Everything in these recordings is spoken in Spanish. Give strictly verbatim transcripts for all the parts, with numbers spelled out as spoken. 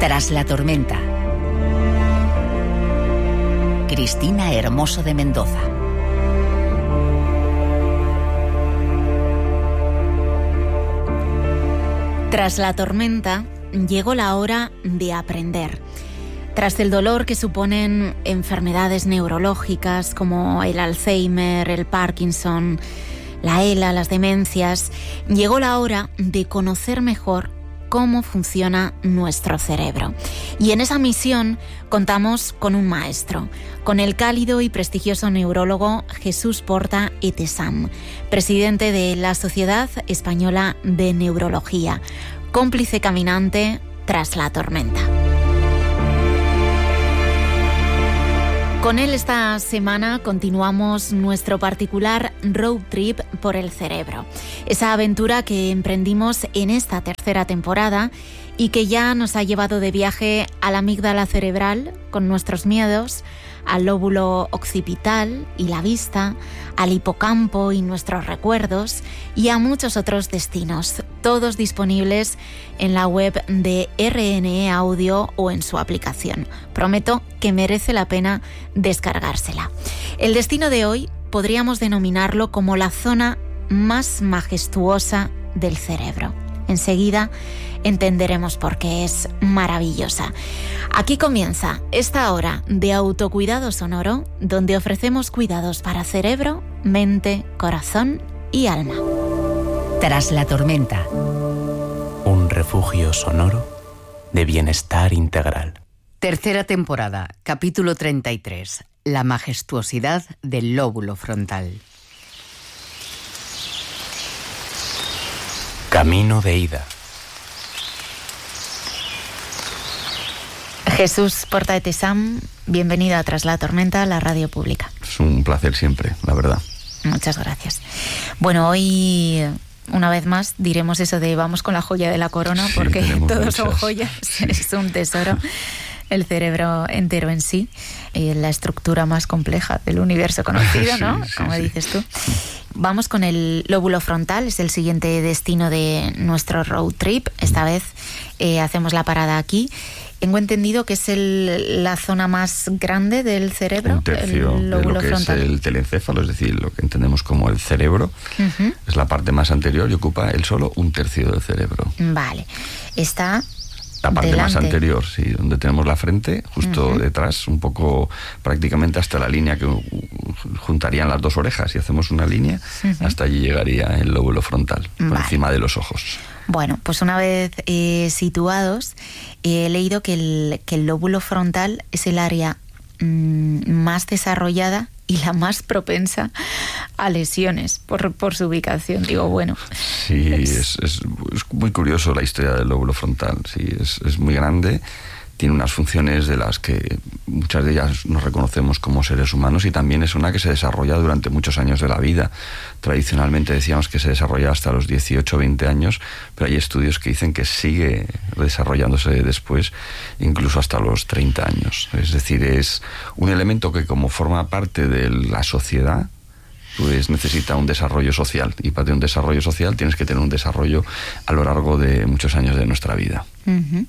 Tras la tormenta. Cristina Hermoso de Mendoza. Tras la tormenta, llegó la hora de aprender. Tras el dolor que suponen enfermedades neurológicas como el Alzheimer, el Parkinson, la ELA, las demencias, llegó la hora de conocer mejor cómo funciona nuestro cerebro. Y en esa misión contamos con un maestro, con el cálido y prestigioso neurólogo Jesús Porta Etesam, presidente de la Sociedad Española de Neurología, cómplice caminante tras la tormenta. Con él esta semana continuamos nuestro particular road trip por el cerebro. Esa aventura que emprendimos en esta tercera temporada y que ya nos ha llevado de viaje a la amígdala cerebral con nuestros miedos, al lóbulo occipital y la vista, al hipocampo y nuestros recuerdos y a muchos otros destinos, todos disponibles en la web de R N E Audio o en su aplicación. Prometo que merece la pena descargársela. El destino de hoy podríamos denominarlo como la zona más majestuosa del cerebro. Enseguida entenderemos por qué es maravillosa. Aquí comienza esta hora de autocuidado sonoro, donde ofrecemos cuidados para cerebro, mente, corazón y alma. Tras la tormenta. Un refugio sonoro de bienestar integral. Tercera temporada, capítulo treinta y tres. La majestuosidad del lóbulo frontal. Camino de ida. Jesús Porta Etesam, bienvenido a Tras la Tormenta, la radio pública. Es un placer siempre, la verdad. Muchas gracias. Bueno, hoy una vez más diremos eso de vamos con la joya de la corona, sí, porque todos muchas. Son joyas, sí. Es un tesoro. El cerebro entero en sí, eh, la estructura más compleja del universo conocido, ¿no? Sí, sí, Como sí. dices tú. Vamos con el lóbulo frontal, es el siguiente destino de nuestro road trip. Esta vez eh, hacemos la parada aquí. Tengo entendido que es el, la zona más grande del cerebro. Un tercio el de lo que frontal. Es el telencéfalo, es decir, lo que entendemos como el cerebro. Uh-huh. Es la parte más anterior y ocupa él solo un tercio del cerebro. Vale. Está... La parte delante. Más anterior, sí, donde tenemos la frente, justo uh-huh. detrás, un poco prácticamente hasta la línea que juntarían las dos orejas. Si hacemos una línea, uh-huh. hasta allí llegaría el lóbulo frontal, vale. por encima de los ojos. Bueno, pues una vez eh, situados, eh, he leído que el, que el lóbulo frontal es el área mmm, más desarrollada y la más propensa a lesiones por, por su ubicación. Digo, bueno. Sí, es... Es, es, es muy curioso la historia del lóbulo frontal. Sí, es, es muy grande, tiene unas funciones de las que muchas de ellas nos reconocemos como seres humanos y también es una que se desarrolla durante muchos años de la vida. Tradicionalmente decíamos que se desarrolla hasta los dieciocho o veinte años, pero hay estudios que dicen que sigue desarrollándose después, incluso hasta los treinta años. Es decir, es un elemento que como forma parte de la sociedad, pues necesita un desarrollo social. Y para tener un desarrollo social tienes que tener un desarrollo a lo largo de muchos años de nuestra vida. Uh-huh.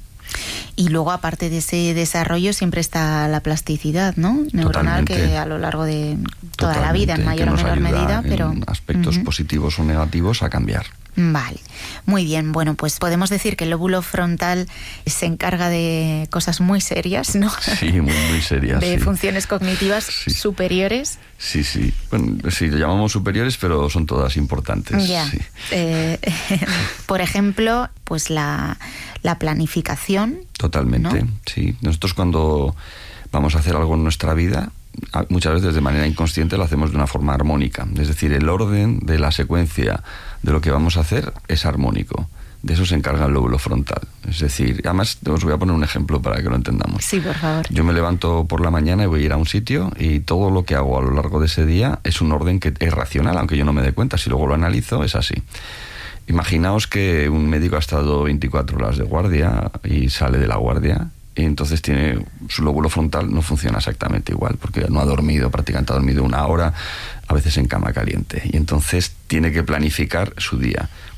Y luego, aparte de ese desarrollo, siempre está la plasticidad, ¿no? Neuronal, Totalmente. Que a lo largo de toda Totalmente. La vida, en mayor o menor medida, pero en aspectos uh-huh. positivos o negativos a cambiar. Vale, muy bien. Bueno, pues podemos decir que el lóbulo frontal se encarga de cosas muy serias, ¿no? Sí, muy, muy serias. De sí. funciones cognitivas sí. superiores. Sí, sí. Bueno, sí, lo llamamos superiores, pero son todas importantes. Ya. Sí. Eh, por ejemplo, pues la, la planificación. Totalmente, ¿no? Sí. Nosotros cuando vamos a hacer algo en nuestra vida, muchas veces de manera inconsciente lo hacemos de una forma armónica. Es decir, el orden de la secuencia de lo que vamos a hacer es armónico. De eso se encarga el lóbulo frontal. Es decir, además os voy a poner un ejemplo para que lo entendamos. Sí, por favor. Yo me levanto por la mañana y voy a ir a un sitio y todo lo que hago a lo largo de ese día es un orden que es racional, aunque yo no me dé cuenta. Si luego lo analizo, es así. Imaginaos que un médico ha estado veinticuatro horas de guardia y sale de la guardia y entonces tiene su lóbulo frontal no funciona exactamente igual porque no ha dormido, prácticamente ha dormido una hora, a veces en cama caliente, y entonces tiene que planificar su día.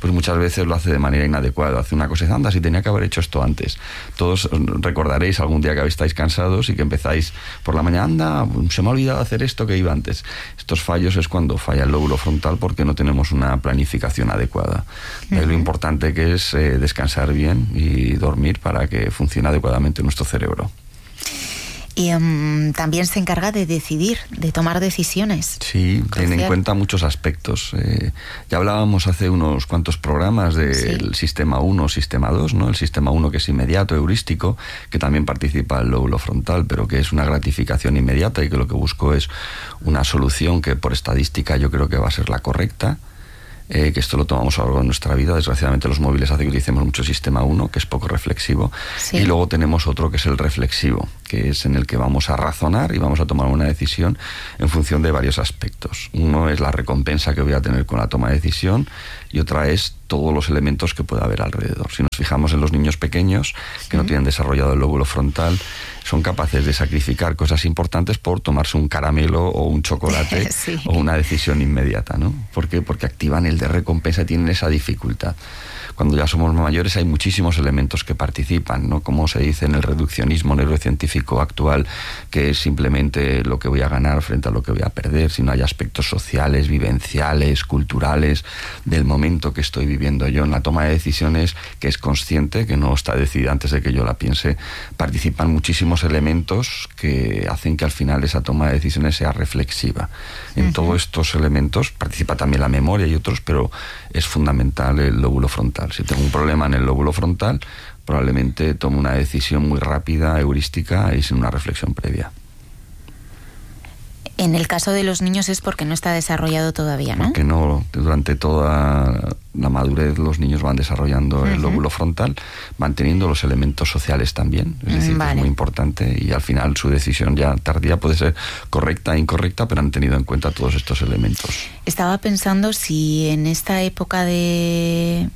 pues muchas veces lo hace de manera inadecuada. Hace una cosa y dice, anda, si tenía que haber hecho esto antes. Todos recordaréis algún día que estáis cansados y que empezáis por la mañana, anda, se me ha olvidado hacer esto que iba antes. Estos fallos es cuando falla el lóbulo frontal porque no tenemos una planificación adecuada. De ahí lo importante que es eh, descansar bien y dormir para que funcione adecuadamente nuestro cerebro. Y um, también se encarga de decidir, de tomar decisiones. Sí, tiene en cuenta muchos aspectos. Eh, ya hablábamos hace unos cuantos programas del sí. sistema uno, sistema dos, ¿no? El sistema uno que es inmediato, heurístico, que también participa el lóbulo frontal, pero que es una gratificación inmediata y que lo que busco es una solución que por estadística yo creo que va a ser la correcta. Eh, que esto lo tomamos a lo largo de nuestra vida. Desgraciadamente los móviles hacen que utilicemos mucho el sistema uno, que es poco reflexivo, sí. y luego tenemos otro que es el reflexivo, que es en el que vamos a razonar y vamos a tomar una decisión en función de varios aspectos. Uno es la recompensa que voy a tener con la toma de decisión y otra es todos los elementos que pueda haber alrededor. Si nos fijamos en los niños pequeños que sí. no tienen desarrollado el lóbulo frontal, son capaces de sacrificar cosas importantes por tomarse un caramelo o un chocolate sí. o una decisión inmediata, ¿no? ¿Por qué? Porque activan el de recompensa y tienen esa dificultad. Cuando ya somos mayores hay muchísimos elementos que participan, ¿no? Como se dice en el reduccionismo neurocientífico actual, que es simplemente lo que voy a ganar frente a lo que voy a perder, sino hay aspectos sociales, vivenciales, culturales, del momento que estoy viviendo yo en la toma de decisiones, que es consciente, que no está decidida antes de que yo la piense. Participan muchísimos elementos que hacen que al final esa toma de decisiones sea reflexiva. En uh-huh. todos estos elementos participa también la memoria y otros, pero es fundamental el lóbulo frontal. Si tengo un problema en el lóbulo frontal, probablemente tomo una decisión muy rápida, heurística y sin una reflexión previa. En el caso de los niños es porque no está desarrollado todavía, ¿no? Porque no, durante toda la madurez los niños van desarrollando uh-huh. el lóbulo frontal, manteniendo los elementos sociales también, es decir, vale. que es muy importante, y al final su decisión ya tardía puede ser correcta e incorrecta, pero han tenido en cuenta todos estos elementos. Estaba pensando si en esta época de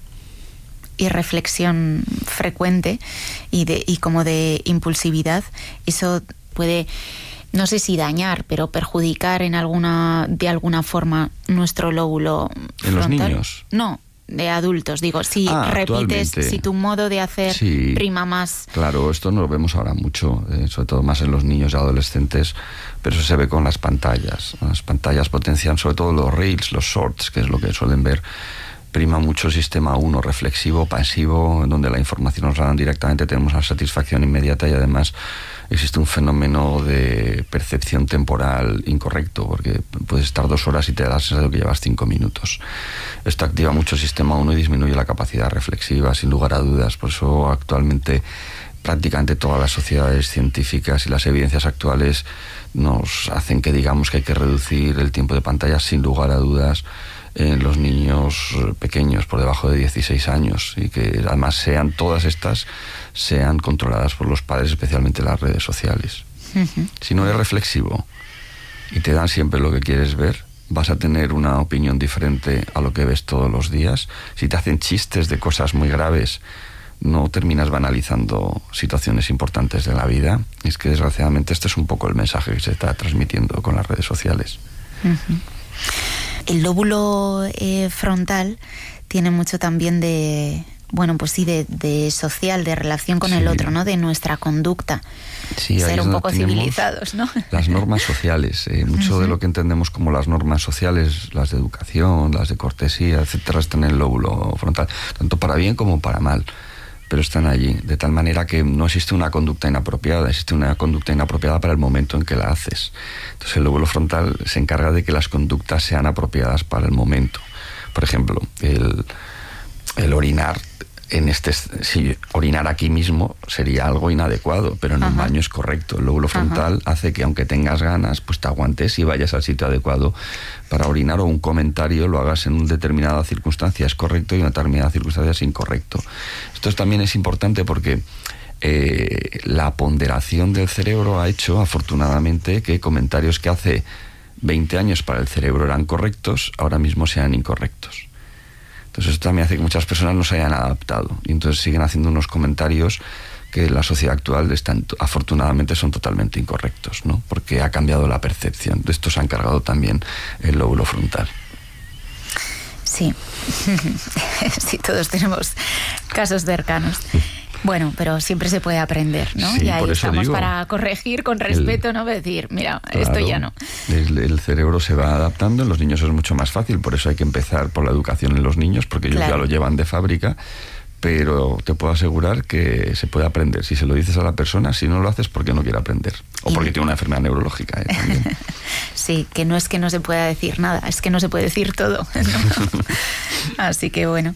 y reflexión frecuente y de y como de impulsividad, eso puede, no sé si dañar, pero perjudicar en alguna de alguna forma nuestro lóbulo frontal. ¿En los niños? No, de adultos. Digo, si ah, repites, si tu modo de hacer sí, prima más. Claro, esto no lo vemos ahora mucho, eh, sobre todo más en los niños y adolescentes, pero eso se ve con las pantallas. Las pantallas potencian sobre todo los reels, los shorts, que es lo que suelen ver. Prima mucho el sistema uno, reflexivo, pasivo, donde la información nos la dan directamente, tenemos una satisfacción inmediata y además existe un fenómeno de percepción temporal incorrecto, porque puedes estar dos horas y te das la sensación de que llevas cinco minutos. Esto activa mucho el sistema uno y disminuye la capacidad reflexiva, sin lugar a dudas. Por eso actualmente prácticamente todas las sociedades científicas y las evidencias actuales nos hacen que digamos que hay que reducir el tiempo de pantalla sin lugar a dudas en los niños pequeños por debajo de dieciséis años, y que además sean todas estas sean controladas por los padres, especialmente las redes sociales. Uh-huh. Si no eres reflexivo y te dan siempre lo que quieres ver, vas a tener una opinión diferente a lo que ves todos los días. Si te hacen chistes de cosas muy graves, no terminas banalizando situaciones importantes de la vida. Y es que desgraciadamente este es un poco el mensaje que se está transmitiendo con las redes sociales. Uh-huh. El lóbulo eh, frontal tiene mucho también de, bueno, pues sí, de, de social, de relación con sí. el otro, ¿no? De nuestra conducta. Sí, ser un poco civilizados, ¿no? Las normas sociales. Eh, mucho uh-huh. de lo que entendemos como las normas sociales, las de educación, las de cortesía, etcétera, están en el lóbulo frontal, tanto para bien como para mal. Pero están allí, de tal manera que no existe una conducta inapropiada, existe una conducta inapropiada para el momento en que la haces. Entonces el lóbulo frontal se encarga de que las conductas sean apropiadas para el momento. Por ejemplo, el, el orinar en este, si orinar aquí mismo sería algo inadecuado, pero en Ajá. un baño es correcto. El lóbulo frontal Ajá. hace que aunque tengas ganas, pues te aguantes y vayas al sitio adecuado para orinar, o un comentario lo hagas en una determinada circunstancia es correcto y en una determinada circunstancia es incorrecto. Esto también es importante porque eh, la ponderación del cerebro ha hecho, afortunadamente, que comentarios que hace veinte años para el cerebro eran correctos, ahora mismo sean incorrectos. Entonces esto también hace que muchas personas no se hayan adaptado y entonces siguen haciendo unos comentarios que en la sociedad actual están, afortunadamente son totalmente incorrectos, ¿no? Porque ha cambiado la percepción. De esto se ha encargado también el lóbulo frontal. Sí, sí, todos tenemos casos cercanos. Bueno, pero siempre se puede aprender, ¿no? Sí, y ahí por eso estamos digo, para corregir con respeto, el, ¿no? Decir, mira, claro, esto ya no. El, el cerebro se va adaptando, en los niños es mucho más fácil, por eso hay que empezar por la educación en los niños, porque ellos claro. ya lo llevan de fábrica, pero te puedo asegurar que se puede aprender. Si se lo dices a la persona, si no lo haces, porque no quiere aprender. O porque y... tiene una enfermedad neurológica, ¿eh? También. Sí, que no es que no se pueda decir nada, es que no se puede decir todo, ¿no? Así que bueno.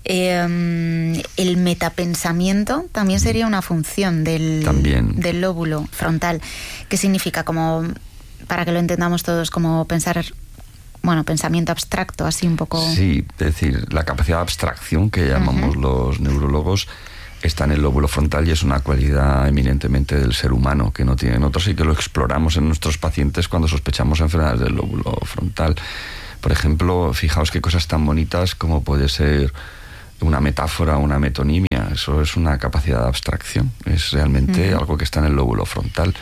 Eh, el metapensamiento también sería una función del, también. del lóbulo frontal. ¿Qué significa? Como, para que lo entendamos todos, como pensar... Bueno, pensamiento abstracto, así un poco... Sí, es decir, la capacidad de abstracción que llamamos uh-huh. los neurólogos está en el lóbulo frontal y es una cualidad eminentemente del ser humano que no tienen otros y que lo exploramos en nuestros pacientes cuando sospechamos enfermedades del lóbulo frontal. Por ejemplo, fijaos qué cosas tan bonitas como puede ser una metáfora, una metonimia. Eso es una capacidad de abstracción, es realmente uh-huh. algo que está en el lóbulo frontal.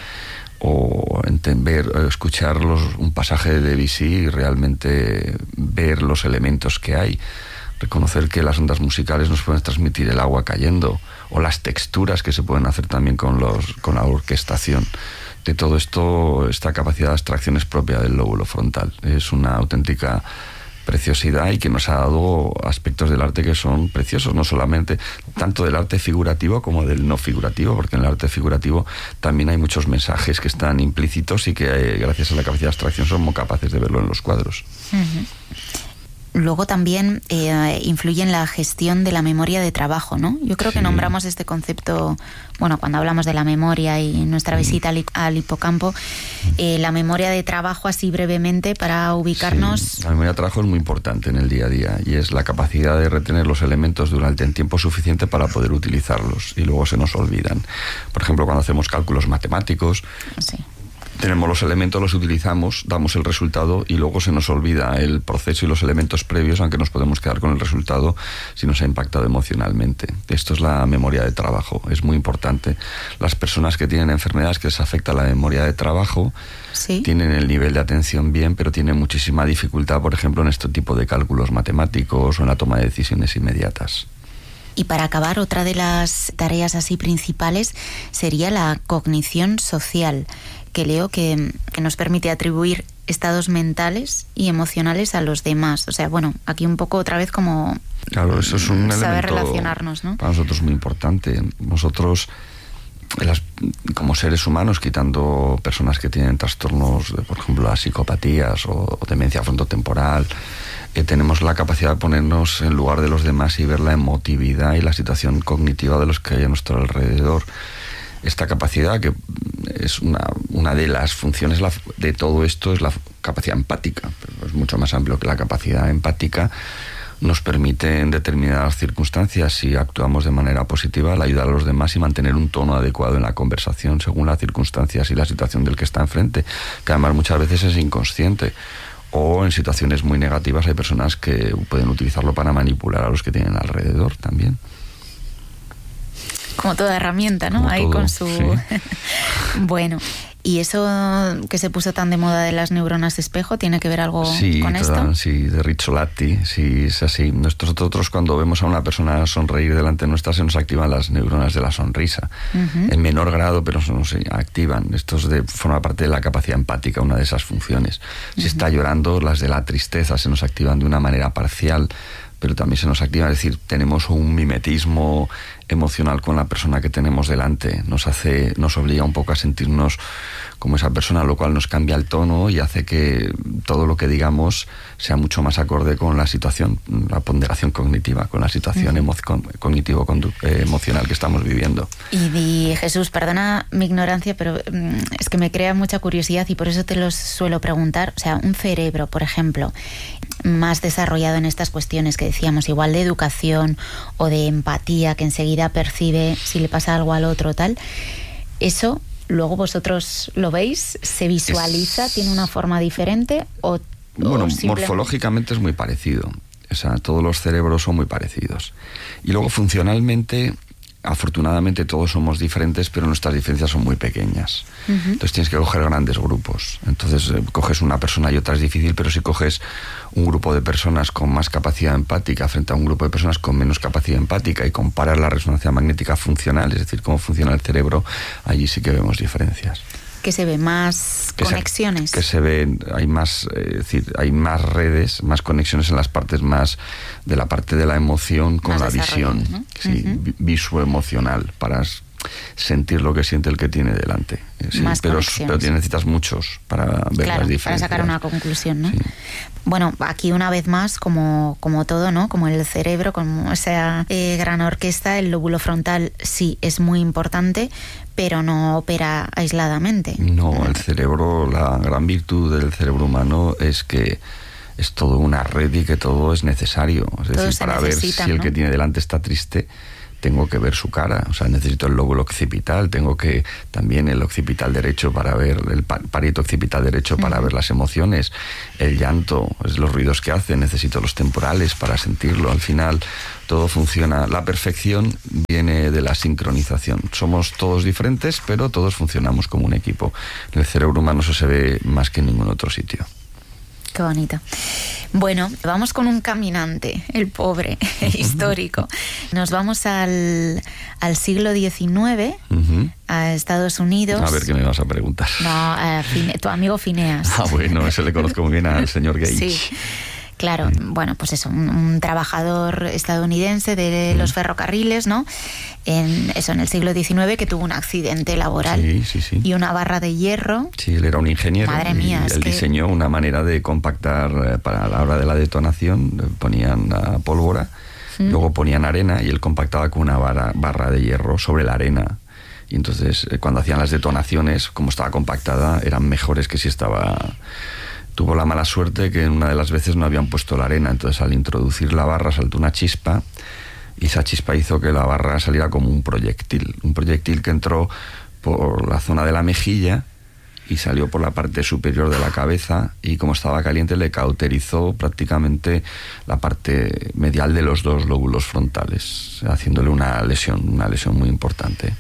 O entender, escuchar los, un pasaje de Debussy y realmente ver los elementos que hay, reconocer que las ondas musicales nos pueden transmitir el agua cayendo o las texturas que se pueden hacer también con, los, con la orquestación. De todo esto, esta capacidad de abstracción es propia del lóbulo frontal. Es una auténtica preciosidad y que nos ha dado aspectos del arte que son preciosos, no solamente tanto del arte figurativo como del no figurativo, porque en el arte figurativo también hay muchos mensajes que están implícitos y que eh, gracias a la capacidad de abstracción somos capaces de verlo en los cuadros. Uh-huh. Luego también eh, influye en la gestión de la memoria de trabajo, ¿no? Yo creo que sí. nombramos este concepto, bueno, cuando hablamos de la memoria y nuestra visita al, al hipocampo, eh, la memoria de trabajo así brevemente para ubicarnos... Sí. La memoria de trabajo es muy importante en el día a día y es la capacidad de retener los elementos durante el tiempo suficiente para poder utilizarlos y luego se nos olvidan. Por ejemplo, cuando hacemos cálculos matemáticos... Sí. Tenemos los elementos, los utilizamos, damos el resultado y luego se nos olvida el proceso y los elementos previos, aunque nos podemos quedar con el resultado si nos ha impactado emocionalmente. Esto es la memoria de trabajo, es muy importante. Las personas que tienen enfermedades que les afecta la memoria de trabajo ¿Sí? tienen el nivel de atención bien, pero tienen muchísima dificultad, por ejemplo, en este tipo de cálculos matemáticos o en la toma de decisiones inmediatas. Y para acabar, otra de las tareas así principales sería la cognición social, que leo que, que nos permite atribuir estados mentales y emocionales a los demás. O sea, bueno, aquí un poco otra vez como claro, eso es un saber elemento relacionarnos, ¿no? Para nosotros muy importante. Nosotros, las, como seres humanos, quitando personas que tienen trastornos, de, por ejemplo, las psicopatías o, o demencia frontotemporal, eh, tenemos la capacidad de ponernos en lugar de los demás y ver la emotividad y la situación cognitiva de los que hay a nuestro alrededor. Esta capacidad, que es una, una de las funciones de todo esto, es la capacidad empática, pero es mucho más amplio que la capacidad empática. Nos permite en determinadas circunstancias, si actuamos de manera positiva, el ayudar a los demás y mantener un tono adecuado en la conversación según las circunstancias y la situación del que está enfrente, que además muchas veces es inconsciente. O en situaciones muy negativas hay personas que pueden utilizarlo para manipular a los que tienen alrededor también. Como toda herramienta, ¿no? Como Ahí todo, con su... Sí. Bueno, ¿y eso que se puso tan de moda de las neuronas espejo tiene que ver algo sí, con toda, esto? Sí, de Rizzolatti, sí, es así. Nosotros cuando vemos a una persona sonreír delante nuestra se nos activan las neuronas de la sonrisa. Uh-huh. En menor grado, pero se nos activan. Esto es de, forma parte de la capacidad empática, una de esas funciones. Si uh-huh. está llorando, las de la tristeza se nos activan de una manera parcial, pero también se nos activa, es decir, tenemos un mimetismo emocional con la persona que tenemos delante, nos hace, nos obliga un poco a sentirnos como esa persona, lo cual nos cambia el tono y hace que todo lo que digamos sea mucho más acorde con la situación, la ponderación cognitiva, con la situación emo- con, cognitivo condu- eh, emocional que estamos viviendo. Y, y Jesús, perdona mi ignorancia, pero mm, es que me crea mucha curiosidad y por eso te lo suelo preguntar. O sea, un cerebro, por ejemplo, más desarrollado en estas cuestiones que decíamos, igual de educación o de empatía, que enseguida percibe si le pasa algo al otro, tal, eso luego vosotros lo veis, se visualiza, es... tiene una forma diferente o, bueno, o simplemente... morfológicamente es muy parecido, o sea, todos los cerebros son muy parecidos y luego funcionalmente afortunadamente todos somos diferentes, pero nuestras diferencias son muy pequeñas. Uh-huh. Entonces tienes que coger grandes grupos. Entonces eh, coges una persona y otra es difícil, pero si coges un grupo de personas con más capacidad empática frente a un grupo de personas con menos capacidad empática y comparas la resonancia magnética funcional, es decir, cómo funciona el cerebro, allí sí que vemos diferencias. Que se ve más que conexiones. Se, que se ven, hay más, eh, es decir, hay más redes, más conexiones en las partes más de la parte de la emoción con más la visión, ¿no? Sí, uh-huh. Visoemocional, para sentir lo que siente el que tiene delante. Sí, más pero, conexiones. pero necesitas muchos para ver claro, las diferencias. Para sacar una conclusión, ¿no? Sí. Bueno, aquí una vez más, como, como todo, ¿no? Como el cerebro, como esa eh, gran orquesta, el lóbulo frontal sí es muy importante, pero no opera aisladamente. No, el cerebro, la gran virtud del cerebro humano es que es todo una red y que todo es necesario. Es todo decir, para ver si el ¿no? que tiene delante está triste, tengo que ver su cara, o sea, necesito el lóbulo occipital, tengo que también el occipital derecho para ver, el parieto occipital derecho para uh-huh. ver las emociones, el llanto, es los ruidos que hace, necesito los temporales para sentirlo, al final todo funciona, la perfección viene de la sincronización, somos todos diferentes, pero todos funcionamos como un equipo, en el cerebro humano eso se ve más que en ningún otro sitio. Qué bonito. Bueno, vamos con un caminante, el pobre, histórico. Nos vamos al, al siglo diecinueve, uh-huh. a Estados Unidos. A ver qué me vas a preguntar. No, a Fine, tu amigo Phineas. Ah, bueno, ese le conozco muy bien al señor Gage. Sí. Claro, bueno, pues eso, un, un trabajador estadounidense de los ferrocarriles, ¿no? En eso, en el siglo diecinueve, que tuvo un accidente laboral. Sí, sí, sí. Y una barra de hierro. Sí, él era un ingeniero. Madre mía, y es él que... diseñó una manera de compactar para la hora de la detonación. Ponían la pólvora, ¿Mm? luego ponían arena y él compactaba con una barra, barra de hierro sobre la arena. Y entonces, cuando hacían las detonaciones, como estaba compactada, eran mejores que si estaba... Tuvo la mala suerte que en una de las veces no habían puesto la arena, entonces al introducir la barra saltó una chispa y esa chispa hizo que la barra saliera como un proyectil, un proyectil que entró por la zona de la mejilla y salió por la parte superior de la cabeza y como estaba caliente le cauterizó prácticamente la parte medial de los dos lóbulos frontales, haciéndole una lesión, una lesión muy importante.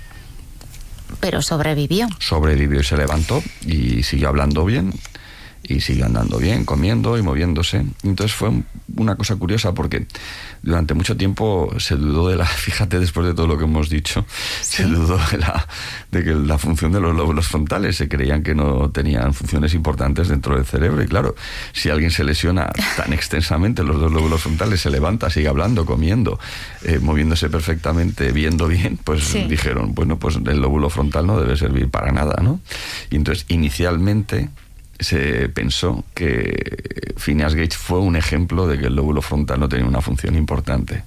Pero sobrevivió. Sobrevivió y se levantó y siguió hablando bien. Y siguió andando bien, comiendo y moviéndose. Entonces fue una cosa curiosa porque durante mucho tiempo se dudó de la, fíjate después de todo lo que hemos dicho, ¿sí? se dudó de, la, de que la función de los lóbulos frontales, se creían que no tenían funciones importantes dentro del cerebro y claro, si alguien se lesiona tan extensamente los dos lóbulos frontales, se levanta, sigue hablando, comiendo, eh, moviéndose perfectamente, viendo bien, pues sí. dijeron, bueno, pues el lóbulo frontal no debe servir para nada, ¿no? Y entonces inicialmente se pensó que Phineas Gage fue un ejemplo de que el lóbulo frontal no tenía una función importante.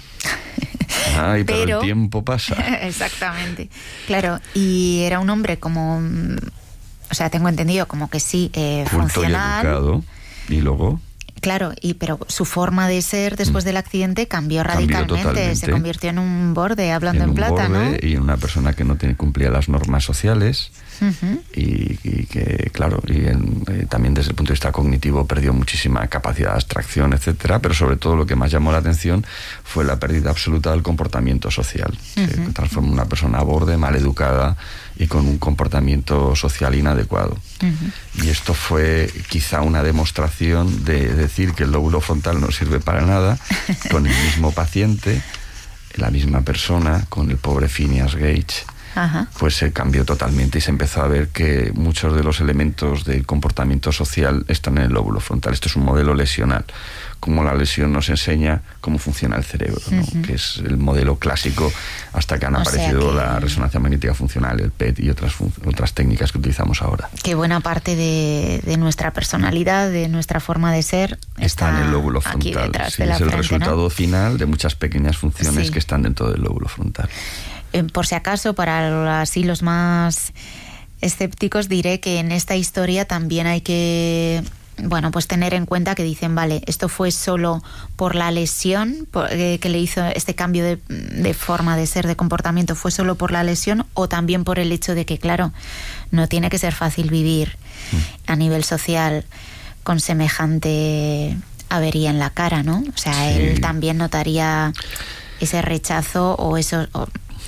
Ay, pero, pero el tiempo pasa. Exactamente. Claro, y era un hombre como... O sea, tengo entendido como que sí, eh, culto funcional. Y educado. Y luego... Claro, y pero su forma de ser después del accidente cambió radicalmente. Cambió se convirtió en un borde, hablando en, en plata, borde, ¿no? Y en una persona que no tiene, cumplía las normas sociales. Uh-huh. y, y que, claro, y en, eh, también desde el punto de vista cognitivo perdió muchísima capacidad de abstracción, etcétera. Pero sobre todo lo que más llamó la atención fue la pérdida absoluta del comportamiento social. Uh-huh. Se transformó en una persona borde, mal educada y con un comportamiento social inadecuado. Uh-huh. Y esto fue quizá una demostración de decir que el lóbulo frontal no sirve para nada con el mismo paciente, la misma persona, con el pobre Phineas Gage. Ajá. Pues se cambió totalmente y se empezó a ver que muchos de los elementos del comportamiento social están en el lóbulo frontal. Esto es un modelo lesional, como la lesión nos enseña cómo funciona el cerebro, ¿no? Uh-huh. Que es el modelo clásico hasta que han o aparecido que... la resonancia magnética funcional, el P E T y otras, fun- otras técnicas que utilizamos ahora. Que buena parte de, de nuestra personalidad, de nuestra forma de ser, está, está en el lóbulo frontal. Aquí detrás sí, de la es frente, el resultado ¿no? final de muchas pequeñas funciones sí. que están dentro del lóbulo frontal. Eh, por si acaso, para así los más escépticos, diré que en esta historia también hay que, bueno, pues tener en cuenta que dicen, vale, esto fue solo por la lesión por, eh, que le hizo este cambio de, de forma de ser, de comportamiento, fue solo por la lesión o también por el hecho de que, claro, no tiene que ser fácil vivir mm. a nivel social con semejante avería en la cara, ¿no? O sea, sí. él también notaría ese rechazo o eso... O,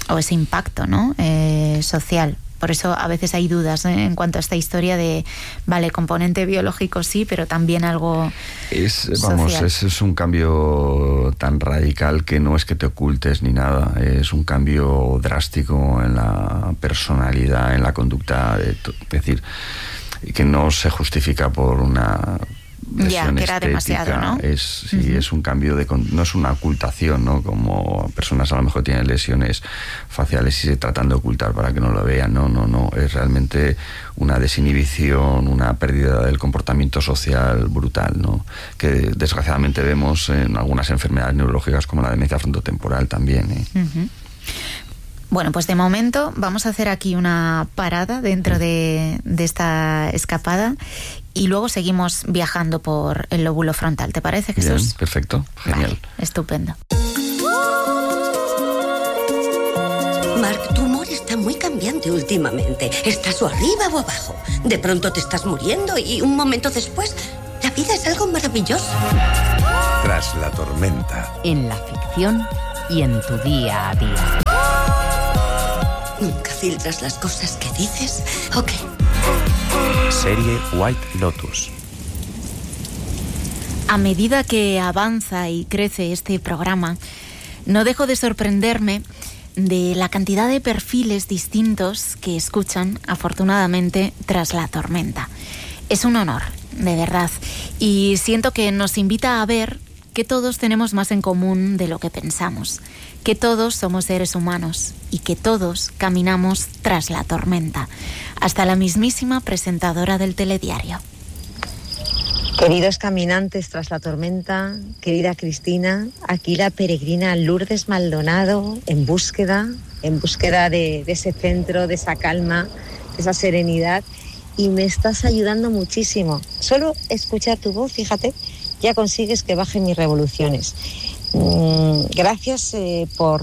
o ese impacto, ¿no? Eh, social. Por eso a veces hay dudas, ¿eh? En cuanto a esta historia de, vale, componente biológico sí, pero también algo es, vamos, social. Es, es un cambio tan radical que no es que te ocultes ni nada, es un cambio drástico en la personalidad, en la conducta, de to- es decir, que no se justifica por una ya, que era demasiado, ¿no? Es, sí, uh-huh. es un cambio de... No es una ocultación, ¿no? Como personas a lo mejor tienen lesiones faciales y se tratan de ocultar para que no lo vean. No, no, no. Es realmente una desinhibición, una pérdida del comportamiento social brutal, ¿no? Que desgraciadamente vemos en algunas enfermedades neurológicas como la demencia frontotemporal también, ¿eh? Uh-huh. Bueno, pues de momento vamos a hacer aquí una parada dentro de, de esta escapada y luego seguimos viajando por el lóbulo frontal. ¿Te parece, Jesús? Bien, perfecto, genial. Vale, estupendo. Mark, tu humor está muy cambiante últimamente. Estás o arriba o abajo. De pronto te estás muriendo y un momento después, la vida es algo maravilloso. Tras la tormenta. En la ficción y en tu día a día. ¿Nunca filtras las cosas que dices? ¿O qué? Serie White Lotus. A medida que avanza y crece este programa, no dejo de sorprenderme de la cantidad de perfiles distintos que escuchan, afortunadamente, Tras la tormenta. Es un honor, de verdad, y siento que nos invita a ver que todos tenemos más en común de lo que pensamos, que todos somos seres humanos y que todos caminamos tras la tormenta, hasta la mismísima presentadora del telediario. Queridos caminantes tras la tormenta, querida Cristina, aquí la peregrina Lourdes Maldonado, en búsqueda, en búsqueda de, de ese centro, de esa calma, de esa serenidad, y me estás ayudando muchísimo. Solo escuchar tu voz, fíjate, ya consigues que bajen mis revoluciones. Mm, gracias eh, por